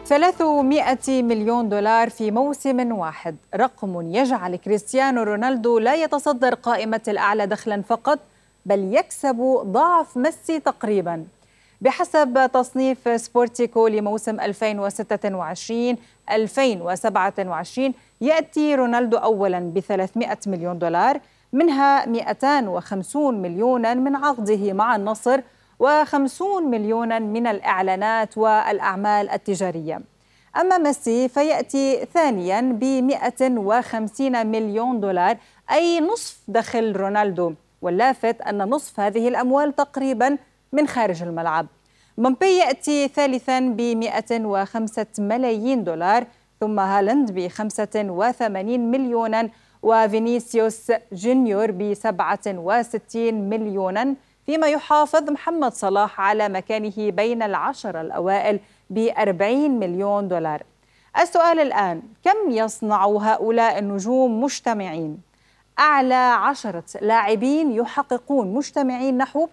300 مليون دولار في موسم واحد، رقم يجعل كريستيانو رونالدو لا يتصدر قائمة الأعلى دخلاً فقط، بل يكسب ضعف ميسي تقريباً. بحسب تصنيف سبورتيكو لموسم 2026-2027 يأتي رونالدو أولاً ب 300 مليون دولار، منها 250 مليوناً من عقده مع النصر و50 مليوناً من الإعلانات والأعمال التجارية. أما ميسي فيأتي ثانياً ب 150 مليون دولار، أي نصف دخل رونالدو، واللافت أن نصف هذه الأموال تقريباً من خارج الملعب. مبابي يأتي ثالثاً ب 105 ملايين دولار، ثم هالاند ب 85 مليوناً، وفينيسيوس جونيور ب 67 مليوناً، فيما يحافظ محمد صلاح على مكانه بين العشر الأوائل ب 40 مليون دولار. السؤال الآن: كم يصنع هؤلاء النجوم مجتمعين؟ أعلى 10 لاعبين يحققون مجتمعين نحو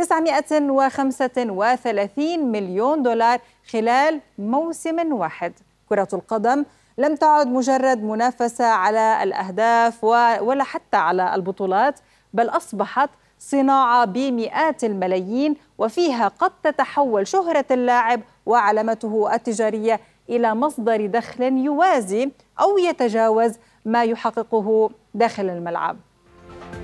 935 مليون دولار خلال موسم واحد. كرة القدم لم تعد مجرد منافسة على الأهداف ولا حتى على البطولات، بل أصبحت صناعة بمئات الملايين، وفيها قد تتحول شهرة اللاعب وعلامته التجارية إلى مصدر دخل يوازي أو يتجاوز ما يحققه داخل الملعب.